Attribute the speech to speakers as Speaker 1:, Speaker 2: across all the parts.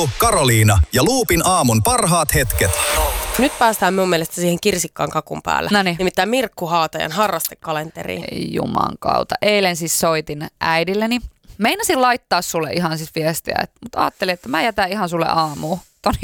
Speaker 1: Millu, Karoliina ja Loopin aamun parhaat hetket.
Speaker 2: Nyt päästään mun mielestä siihen kirsikkaan kakun päällä.
Speaker 3: Noniin.
Speaker 2: Nimittäin Mirkku Haatajan harrastekalenteriin.
Speaker 3: Ei juman kautta. Eilen siis soitin äidilleni. Meinasin laittaa sulle ihan siis viestiä, mutta ajattelin, että mä jätän ihan sulle aamuun.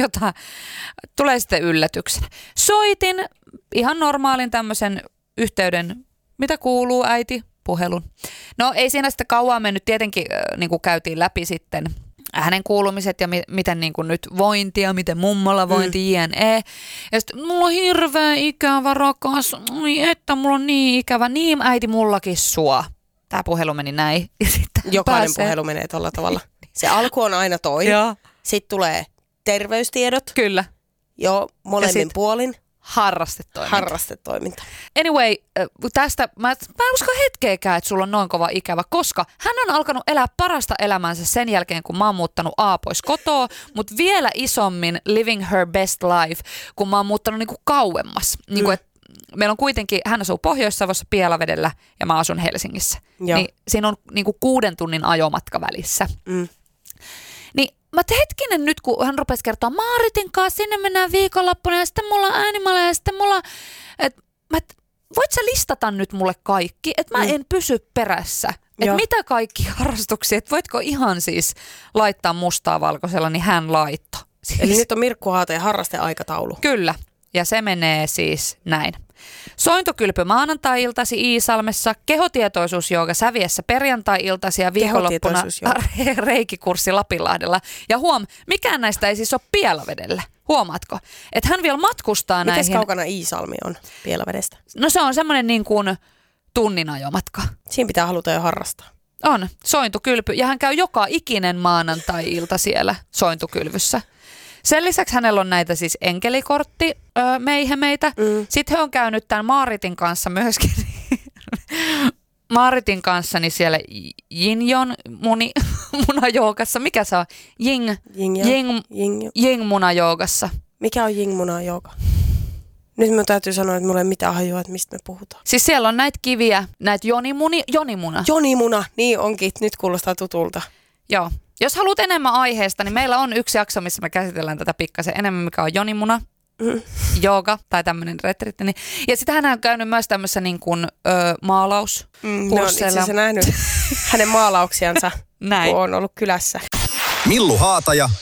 Speaker 3: Tulee sitten yllätyksenä. Soitin ihan normaalin tämmöisen yhteyden, mitä kuuluu äiti, puhelun. No ei siinä sitten kauan mennyt, tietenkin niin kuin käytiin läpi sitten hänen kuulumiset ja miten niin kuin nyt vointi ja miten mummolla vointi, jne. Ja sitten mulla on hirveä ikävä rakas, että mulla on niin ikävä, niin äiti mullakin sua. Tämä puhelu meni näin. Ja
Speaker 2: jokainen puhelu menee tuolla tavalla. Se alku on aina toi.
Speaker 3: Joo.
Speaker 2: Sitten tulee terveystiedot.
Speaker 3: Kyllä.
Speaker 2: Joo, molemmin puolin.
Speaker 3: Harrastetoiminta. Anyway, tästä mä en usko hetkeäkään, että sulla on noin kova ikävä, koska hän on alkanut elää parasta elämänsä sen jälkeen, kun mä oon muuttanut pois kotoa, mutta vielä isommin living her best life, kun mä oon muuttanut niinku kauemmas. Niinku, meillä on kuitenkin, hän asuu Pohjois-Savossa Pielavedellä ja mä asun Helsingissä. Niin siinä on niinku 6 tunnin ajomatka välissä. Niin mä hetkinen nyt, kun hän rupesi kertoa Maaritin kanssa, sinne mennään viikonloppuna ja sitten mulla on äänimalle ja sitten mulla, voit sä listata nyt mulle kaikki, että mä en pysy perässä. Että mitä kaikki harrastuksia, että voitko ihan siis laittaa mustaa valkoisella, niin hän laittoi. Siis.
Speaker 2: Eli nyt on Mirkku Haatajan harrasteaikataulu.
Speaker 3: Kyllä, ja se menee siis näin. Sointokylpy maanantai-iltasi Iisalmessa, kehotietoisuusjooga Säviessä perjantai-iltasi ja viikonloppuna reikikurssi Lapinlahdella. Ja mikään näistä ei siis ole Pielavedellä. Huomaatko? Että hän vielä matkustaa näihin.
Speaker 2: Mites kaukana Iisalmi on Pielavedestä?
Speaker 3: No se on semmoinen niin kuin tunnin ajomatka.
Speaker 2: Siinä pitää haluta jo harrastaa.
Speaker 3: On, sointukylpy. Ja hän käy joka ikinen maanantai-ilta siellä sointukylvyssä. Sen lisäksi hänellä on näitä siis enkelikortti meihemeitä. Sitten he on käynyt tämän Maaritin kanssa myöskin. Maaritin kanssa niin siellä Jinjon munajoogassa. Mikä se on? Jing munajoogassa.
Speaker 2: Mikä on Jing munajooga? Nyt minun täytyy sanoa, että mulla ei mitään hajua, että mistä me puhutaan.
Speaker 3: Siis siellä on näitä kiviä, näitä jonimuna.
Speaker 2: Jonimuna, niin onkin. Nyt kuulostaa tutulta.
Speaker 3: Joo. Jos haluat enemmän aiheesta, niin meillä on yksi jakso, missä me käsitellään tätä pikkasen enemmän, mikä on jonimuna, jooga tai tämmöinen retriitti. Ja sitten hän on käynyt myös tämmöisessä niin kuin maalauskursseilla.
Speaker 2: No, itse asiassa nähnyt hänen maalauksiansa, kun on ollut kylässä.
Speaker 1: Millu Haataja